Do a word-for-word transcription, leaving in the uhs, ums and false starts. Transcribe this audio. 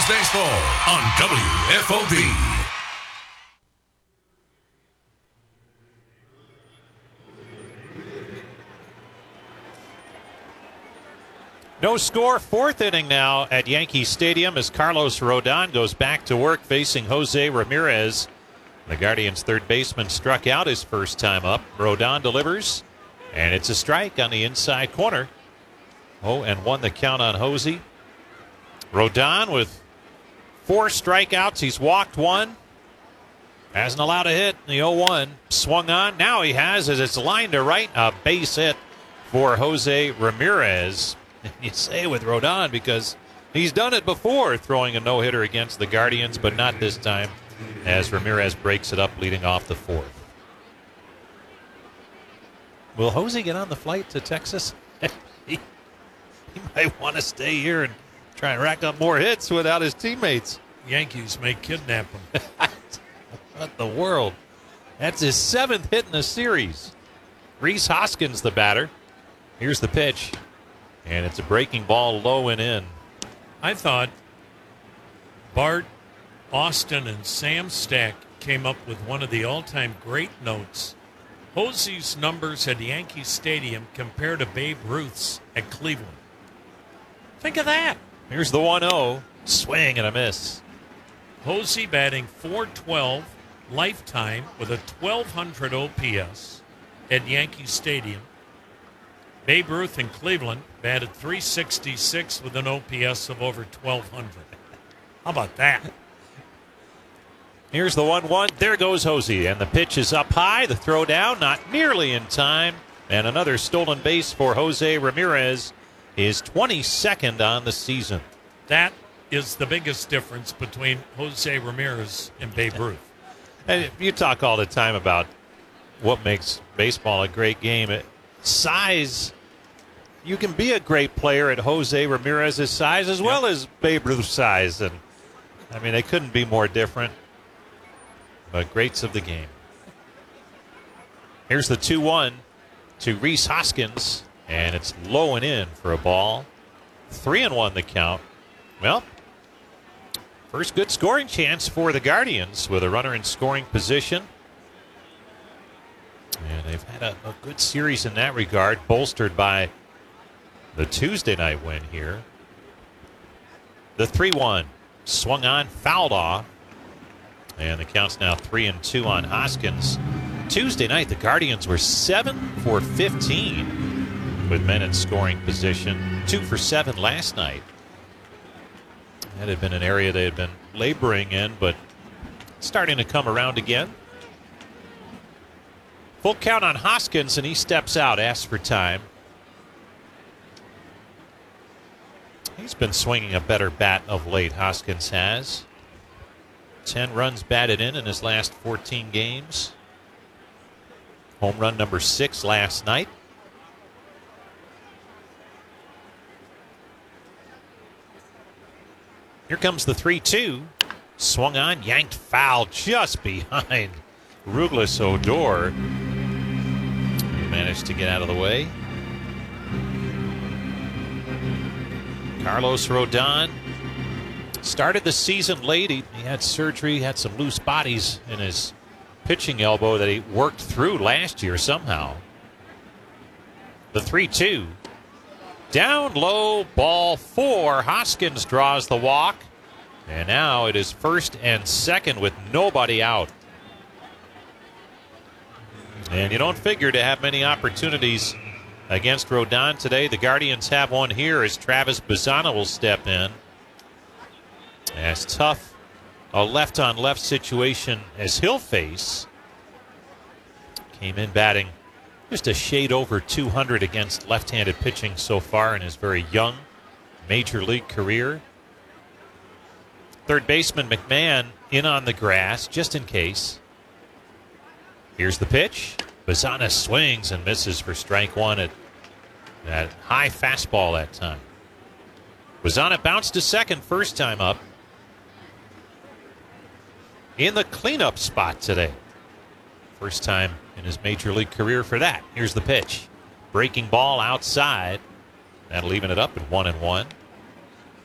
Ramirez Baseball on W F O B. No score, fourth inning now at Yankee Stadium as Carlos Rodon goes back to work facing Jose Ramirez. The Guardians' third baseman struck out his first time up. Rodon delivers, and it's a strike on the inside corner. Oh, and one the count on Jose. Rodon with four strikeouts. He's walked one. Hasn't allowed a hit in the oh one. Swung on. Now he has, as it's lined to right, a base hit for Jose Ramirez. You say with Rodon because he's done it before, throwing a no-hitter against the Guardians, but not this time, as Ramirez breaks it up leading off the fourth. Will Jose get on the flight to Texas? he, he might want to stay here and try and rack up more hits without his teammates. Yankees may kidnap him. What the world? That's his seventh hit in the series. Rhys Hoskins, the batter. Here's the pitch. And it's a breaking ball low and in. I thought Bart, Austin, and Sam Stack came up with one of the all-time great notes. Jose's numbers at Yankee Stadium compared to Babe Ruth's at Cleveland. Think of that. Here's the one oh. Swing and a miss. Jose batting four twelve lifetime with a twelve hundred O P S at Yankee Stadium. Babe Ruth in Cleveland batted three sixty-six with an O P S of over twelve hundred. How about that? Here's the one one. There goes Jose, and the pitch is up high. The throw down, not nearly in time. And another stolen base for Jose Ramirez, his twenty-second on the season. That is the biggest difference between Jose Ramirez and Babe Ruth. And you talk all the time about what makes baseball a great game. It, size, you can be a great player at Jose Ramirez's size as well as Babe Ruth's size. And, I mean, they couldn't be more different, but greats of the game. Here's the two one to Rhys Hoskins, and it's low and in for a ball. Three and one the count. Well, first good scoring chance for the Guardians with a runner in scoring position. And they've had a, a good series in that regard, bolstered by the Tuesday night win here. The three one swung on, fouled off. And the count's now three and two on Hoskins. Tuesday night, the Guardians were seven for fifteen with men in scoring position. Two for seven last night. That had been an area they had been laboring in, but starting to come around again. Full count on Hoskins, and he steps out, asks for time. He's been swinging a better bat of late, Hoskins has. Ten runs batted in in his last fourteen games. Home run number six last night. Here comes the three two. Swung on, yanked foul just behind Rouglis Odor. He managed to get out of the way. Carlos Rodon started the season late. He, he had surgery, had some loose bodies in his pitching elbow that he worked through last year somehow. The three two. Down low, ball four. Hoskins draws the walk. And now it is first and second with nobody out. And you don't figure to have many opportunities against Rodon today. The Guardians have one here as Travis Bazzana will step in. As tough a left-on-left situation as he'll face. Came in batting just a shade over two hundred against left-handed pitching so far in his very young major league career. Third baseman McMahon in on the grass just in case. Here's the pitch. Bazzana swings and misses for strike one at that high fastball that time. Bazzana bounced to second first time up. In the cleanup spot today. First time in his major league career for that. Here's the pitch. Breaking ball outside. That'll even it up at one and one.